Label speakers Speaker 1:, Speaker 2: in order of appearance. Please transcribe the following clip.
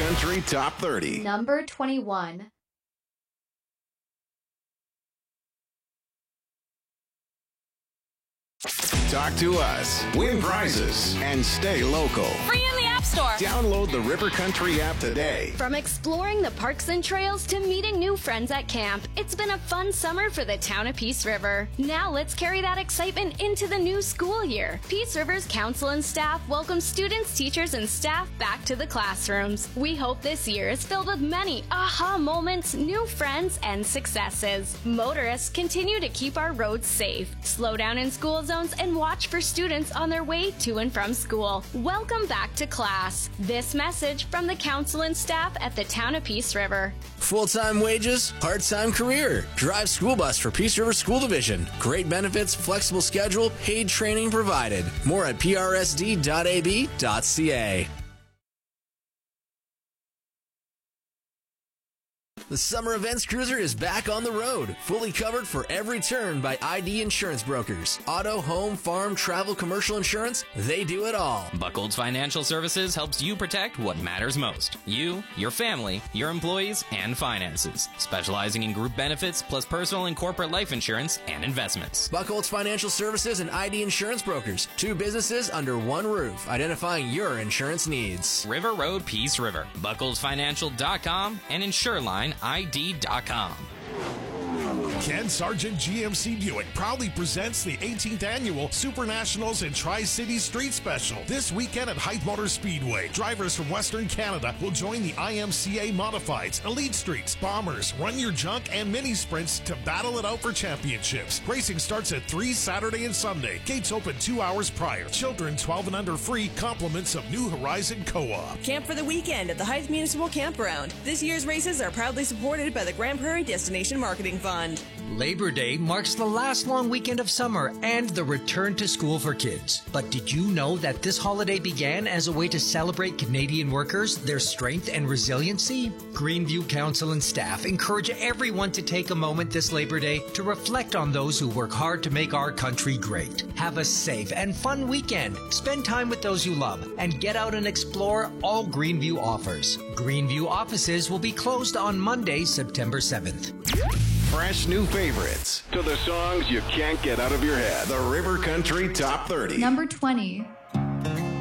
Speaker 1: Country Top 30.
Speaker 2: Number 21.
Speaker 1: Talk to us, win prizes, and stay local.
Speaker 3: Free in the App Store.
Speaker 1: Download the River Country app today.
Speaker 4: From exploring the parks and trails to meeting new friends at camp, it's been a fun summer for the town of Peace River. Now let's carry that excitement into the new school year. Peace River's council and staff welcome students, teachers, and staff back to the classrooms. We hope this year is filled with many aha moments, new friends, and successes. Motorists continue to keep our roads safe. Slow down in school zones and watch for students on their way to and from school. Welcome back to class. This message from the council and staff at the town of Peace River.
Speaker 5: Full-time wages, part-time career. Drive school bus for Peace River School Division. Great benefits, flexible schedule, paid training provided. More at prsd.ab.ca. The Summer Events Cruiser is back on the road, fully covered for every turn by ID Insurance Brokers. Auto, home, farm, travel, commercial insurance, they do it all.
Speaker 6: Buchholz Financial Services helps you protect what matters most. You, your family, your employees, and finances. Specializing in group benefits, plus personal and corporate life insurance and investments.
Speaker 5: Buchholz Financial Services and ID Insurance Brokers. Two businesses under one roof, identifying your insurance needs.
Speaker 6: River Road, Peace River. BuchholzFinancial.com and InsureLine ID.com.
Speaker 7: Ken Sargent GMC Buick proudly presents the 18th Annual Super Nationals and Tri-City Street Special. This weekend at Hythe Motor Speedway, drivers from Western Canada will join the IMCA Modifieds, Elite Streets, Bombers, Run Your Junk, and Mini Sprints to battle it out for championships. Racing starts at 3 Saturday and Sunday. Gates open 2 hours prior. Children 12 and under free. Compliments of New Horizon Co-op.
Speaker 8: Camp for the weekend at the Hythe Municipal Campground. This year's races are proudly supported by the Grand Prairie Destination Marketing Fund.
Speaker 9: Labor Day marks the last long weekend of summer and the return to school for kids. But did you know that this holiday began as a way to celebrate Canadian workers, their strength and resiliency? Greenview Council and staff encourage everyone to take a moment this Labor Day to reflect on those who work hard to make our country great. Have a safe and fun weekend. Spend time with those you love and get out and explore all Greenview offers. Greenview offices will be closed on Monday, September 7th.
Speaker 1: Fresh new favorites to the songs you can't get out of your head. The River Country Top 30.
Speaker 2: Number 20.